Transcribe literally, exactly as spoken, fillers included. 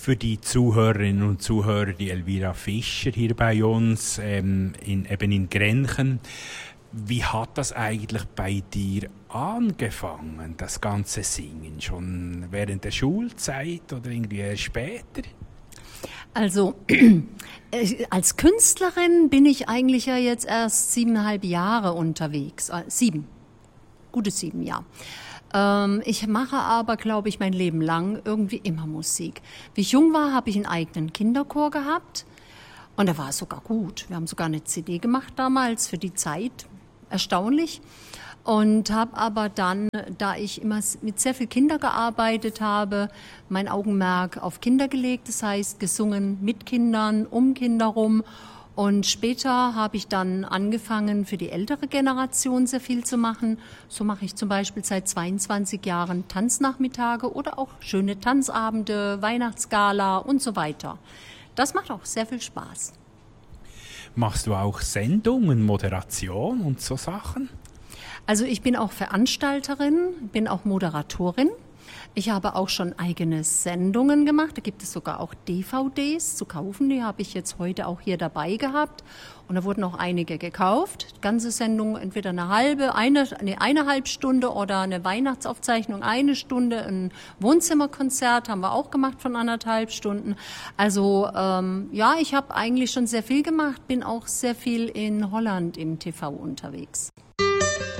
Für die Zuhörerinnen und Zuhörer, die Elvira Fischer hier bei uns, ähm, in, eben in Grenchen. Wie hat das eigentlich bei dir angefangen, das ganze Singen? Schon während der Schulzeit oder irgendwie erst später? Also als Künstlerin bin ich eigentlich ja jetzt erst siebeneinhalb Jahre unterwegs. Äh, sieben, gute sieben Jahre. Ähm, ich mache aber, glaube ich, mein Leben lang irgendwie immer Musik. Wie ich jung war, habe ich einen eigenen Kinderchor gehabt und der war sogar gut. Wir haben sogar eine C D gemacht damals für die Zeit, erstaunlich. Und habe aber dann, da ich immer mit sehr viel Kindern gearbeitet habe, mein Augenmerk auf Kinder gelegt. Das heißt, gesungen mit Kindern, um Kinder rum. Und später habe ich dann angefangen, für die ältere Generation sehr viel zu machen. So mache ich zum Beispiel seit zweiundzwanzig Jahren Tanznachmittage oder auch schöne Tanzabende, Weihnachtsgala und so weiter. Das macht auch sehr viel Spaß. Machst du auch Sendungen, Moderation und so Sachen? Also ich bin auch Veranstalterin, bin auch Moderatorin. Ich habe auch schon eigene Sendungen gemacht. Da gibt es sogar auch D V Ds zu kaufen. Die habe ich jetzt heute auch hier dabei gehabt. Und da wurden auch einige gekauft. Die ganze Sendung, entweder eine halbe, eine, eine eineinhalb Stunde oder eine Weihnachtsaufzeichnung, eine Stunde. Ein Wohnzimmerkonzert haben wir auch gemacht von anderthalb Stunden. Also ähm, ja, ich habe eigentlich schon sehr viel gemacht, bin auch sehr viel in Holland im T V unterwegs.